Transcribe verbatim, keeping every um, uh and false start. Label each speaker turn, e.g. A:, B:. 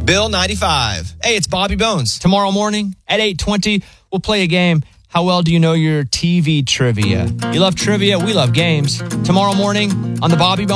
A: Bill ninety-five. Hey, it's Bobby Bones.
B: Tomorrow morning at eight twenty, we'll play a game. How well do you know your T V trivia? You love trivia. We love games. Tomorrow morning on the Bobby Bones